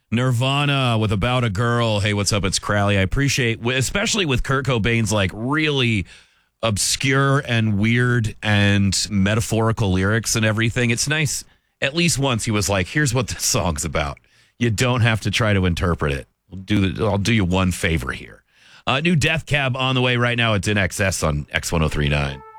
Nirvana with About a Girl. Hey, what's up? It's Crowley. I appreciate, especially with Kurt Cobain's like really obscure and weird and metaphorical lyrics and everything. It's nice. At least once he was like, here's what this song's about. You don't have to try to interpret it. I'll do you one favor here. New Death Cab on the way right now. It's in XS on X1039.